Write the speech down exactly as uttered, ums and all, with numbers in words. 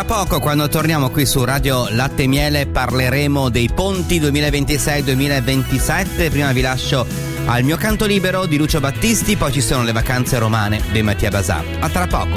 Tra poco, quando torniamo qui su Radio Latte e Miele, parleremo dei ponti duemilaventisei duemilaventisette. Prima vi lascio al mio canto libero di Lucio Battisti, poi ci sono le vacanze romane di Mattia Bazar. A tra poco.